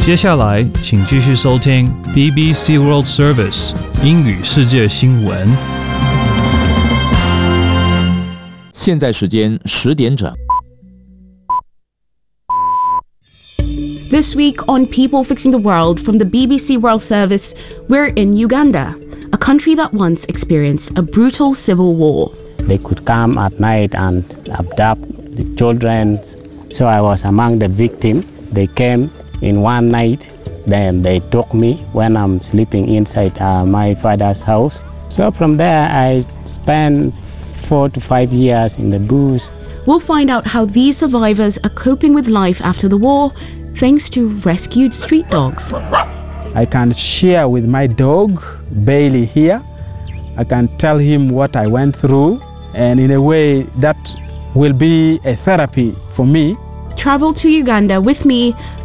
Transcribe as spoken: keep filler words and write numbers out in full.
接下来，请继续收听 B B C World Service 英语世界新闻。 现在时间十点整。 This week on People Fixing the World from the B B C World Service, we're in Uganda, a country that once experienced a brutal civil war. They could come at night and abduct the children. So I was among the victims. They came in one night, then they took me when I'm sleeping inside uh, my father's house. So from there, I spent four to five years in the bush. We'll find out how these survivors are coping with life after the war, thanks to rescued street dogs. I can share with my dog, Bailey here. I can tell him what I went through, and in a way that will be a therapy for me. Travel to Uganda with me,